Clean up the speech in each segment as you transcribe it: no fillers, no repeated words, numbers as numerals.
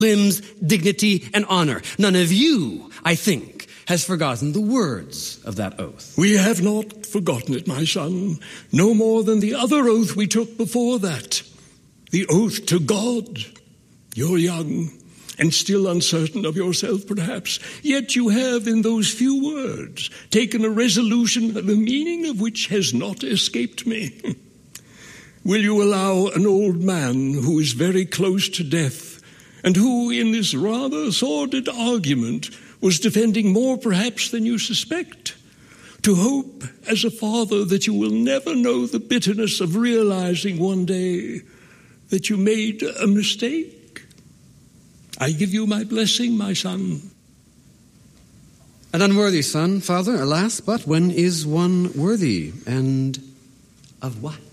limbs, dignity, and honor. None of you, I think, has forgotten the words of that oath. We have not forgotten it, my son, no more than the other oath we took before that. The oath to God. You're young and still uncertain of yourself, perhaps, yet you have, in those few words, taken a resolution, the meaning of which has not escaped me. Will you allow an old man who is very close to death, and who, in this rather sordid argument, was defending more perhaps than you suspect, to hope as a father that you will never know the bitterness of realizing one day that you made a mistake? I give you my blessing, my son. An unworthy son, father, alas, but when is one worthy, and of what?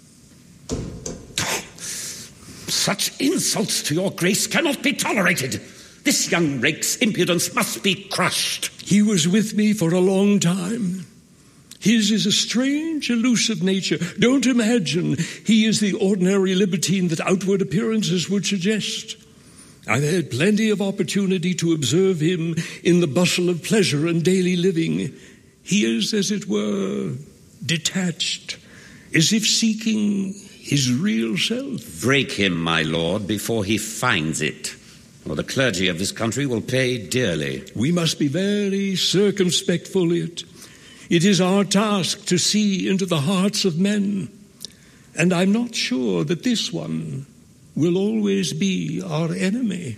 Such insults to your grace cannot be tolerated. This young rake's impudence must be crushed. He was with me for a long time. His is a strange, elusive nature. Don't imagine he is the ordinary libertine that outward appearances would suggest. I've had plenty of opportunity to observe him in the bustle of pleasure and daily living. He is, as it were, detached, as if seeking his real self. Break him, my lord, before he finds it, or the clergy of this country will pay dearly. We must be very circumspect, Folliot. It is our task to see into the hearts of men, and I'm not sure that this one will always be our enemy.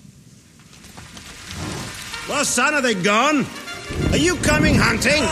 Well, son, are they gone? Are you coming hunting?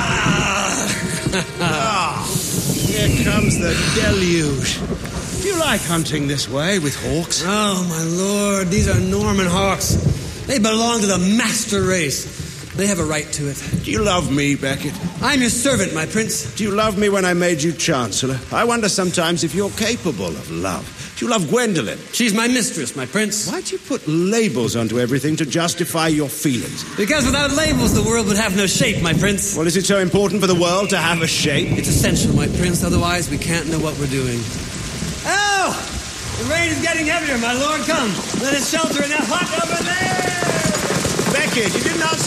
Here comes the deluge. Do you like hunting this way with hawks? Oh, my lord, these are Norman hawks. They belong to the master race. They have a right to it. Do you love me, Beckett? I'm your servant, my prince. Do you love me when I made you Chancellor? I wonder sometimes if you're capable of love. Do you love Gwendolen? She's my mistress, my prince. Why'd you put labels onto everything to justify your feelings? Because without labels, the world would have no shape, my prince. Well, is it so important for the world to have a shape? It's essential, my prince. Otherwise, we can't know what we're doing. Oh! The rain is getting heavier, my lord. Come, let us shelter in that hut over there! Beckett, you did not